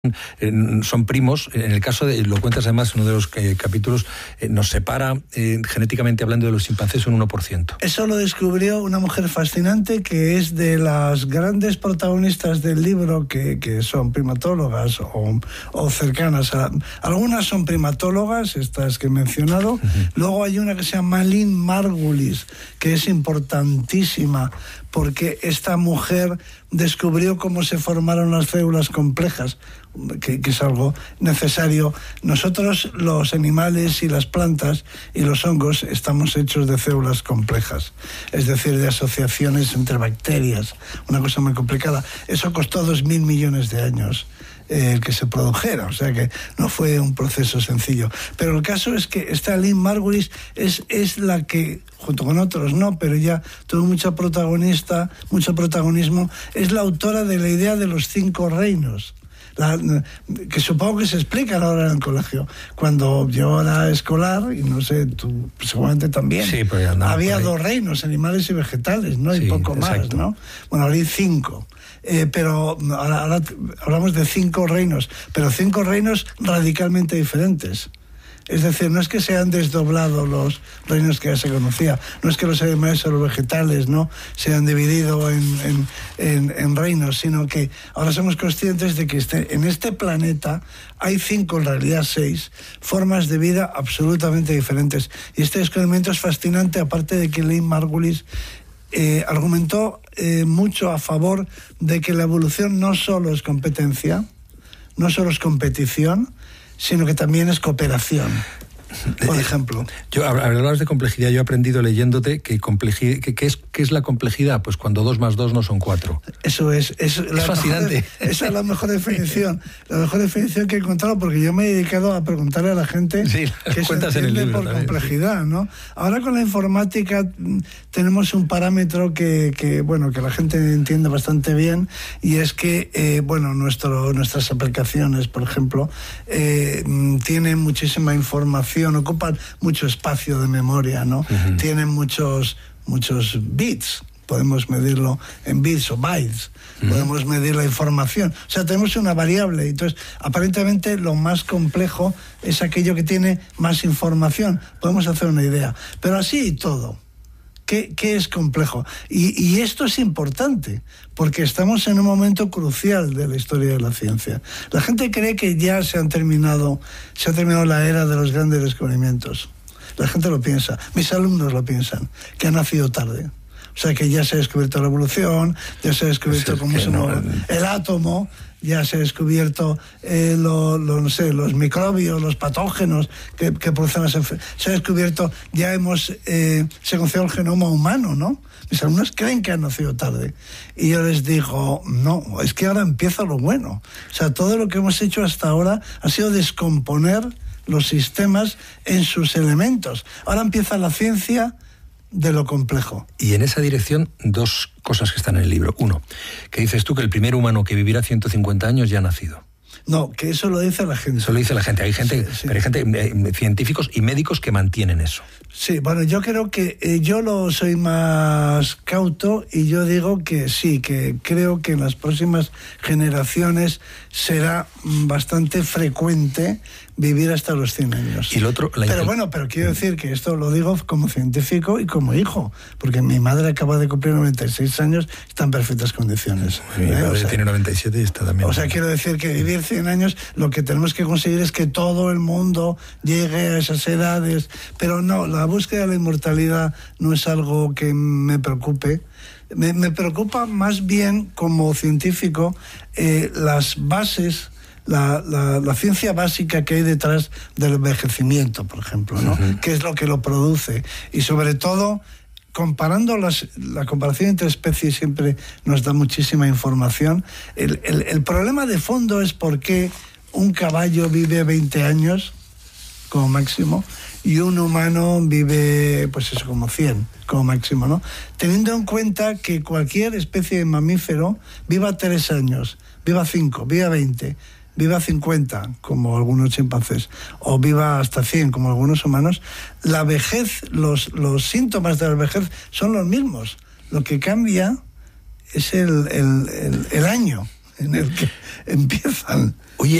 son primos. En el caso de, lo cuentas además en uno de los capítulos, nos separa genéticamente hablando de los chimpancés un 1%. Eso lo descubrió una mujer fascinante que es de las grandes protagonistas del libro que son primatólogas o cercanas a... Algunas son primatólogas, estas que he mencionado. Luego hay una que se llama Lynn Margulis, que es importantísima porque esta mujer descubrió cómo se formaron las células complejas, que es algo necesario. Nosotros, los animales y las plantas y los hongos, estamos hechos de células complejas, es decir, de asociaciones entre bacterias, una cosa muy complicada. Eso costó 2.000 millones de años el que se produjera, o sea que no fue un proceso sencillo. Pero el caso es que esta Lynn Margulis es la que, junto con otros no, pero ya tuvo mucho protagonismo, es la autora de la idea de los 5 reinos. Que supongo que se explican ahora en el colegio. Cuando yo era escolar, y no sé, tú seguramente también, sí, había 2 reinos, animales y vegetales, ¿no? Sí, y poco exacto. Más, ¿no? Bueno, ahora hay 5. Pero ahora hablamos de 5 reinos, pero 5 reinos radicalmente diferentes. Es decir, no es que se han desdoblado los reinos que ya se conocía, no es que los animales o los vegetales no se han dividido en reinos, sino que ahora somos conscientes de que en este planeta hay 5, en realidad 6, formas de vida absolutamente diferentes. Y este descubrimiento es fascinante, aparte de que Lynn Margulis argumentó mucho a favor de que la evolución no solo es competencia, no solo es competición, sino que también es cooperación. Por ejemplo. Hablabas de complejidad, yo he aprendido leyéndote que ¿qué es la complejidad? Pues cuando 2 más 2 no son 4. Eso es fascinante. Esa es la mejor definición. La mejor definición que he encontrado, porque yo me he dedicado a preguntarle a la gente qué se entiende por complejidad, ¿no? Ahora con la informática tenemos un parámetro que la gente entiende bastante bien, y es que nuestras aplicaciones, por ejemplo, tienen muchísima información, ocupan mucho espacio de memoria, ¿no? Tienen muchos bits, podemos medirlo en bits o bytes, podemos medir la información, o sea, tenemos una variable, entonces aparentemente lo más complejo es aquello que tiene más información, podemos hacer una idea, pero así y todo. ¿Qué es complejo? Y esto es importante, porque estamos en un momento crucial de la historia de la ciencia. La gente cree que ya se ha terminado la era de los grandes descubrimientos. La gente lo piensa, mis alumnos lo piensan, que ha nacido tarde. O sea, que ya se ha descubierto la evolución, ya se ha descubierto cómo se mueve el átomo, ya se ha descubierto los microbios, los patógenos que producen las enfermedades. Se ha descubierto, ya hemos secuenciado el genoma humano, ¿no? Mis alumnos creen que han nacido tarde. Y yo les digo, no, es que ahora empieza lo bueno. O sea, todo lo que hemos hecho hasta ahora ha sido descomponer los sistemas en sus elementos. Ahora empieza la ciencia de lo complejo. Y en esa dirección, 2 cosas que están en el libro. 1, que dices tú que el primer humano que vivirá 150 años ya ha nacido. No, que eso lo dice la gente. Eso lo dice la gente. Hay gente, sí. Pero hay gente, científicos y médicos que mantienen eso. Sí, bueno, yo creo que yo soy más cauto y yo digo que sí, que creo que en las próximas generaciones será bastante frecuente vivir hasta los 100 años. Y el otro, pero quiero decir que esto lo digo como científico y como hijo, porque mi madre acaba de cumplir 96 años, está en perfectas condiciones. Mi padre tiene 97 y está también. O sea, quiero decir que vivir 100 años, lo que tenemos que conseguir es que todo el mundo llegue a esas edades, pero no, la búsqueda de la inmortalidad no es algo que me preocupe. Me preocupa más bien como científico las bases, la ciencia básica que hay detrás del envejecimiento, por ejemplo, ¿no? ¿Qué es lo que lo produce? Y sobre todo, comparando la comparación entre especies siempre nos da muchísima información. El problema de fondo es por qué un caballo vive 20 años como máximo y un humano vive, pues eso, como 100 como máximo, ¿no? Teniendo en cuenta que cualquier especie de mamífero viva 3 años, viva 5, viva 20, viva 50, como algunos chimpancés, o viva hasta 100, como algunos humanos, la vejez, los síntomas de la vejez son los mismos. Lo que cambia es el año. en el que empiezan. Oye,